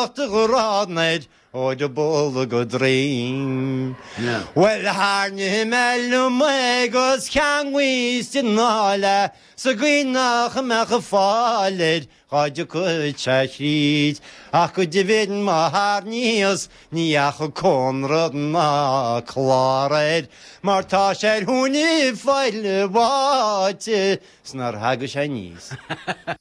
nacht a gradnaid o de bol go dream. Well, harne mellum egos can we stinala, so green nach a falled, Roger could chashid. I could divide my heart nears, Niach Conrad ma clared. Marta shed huni file water, snar hagushanies.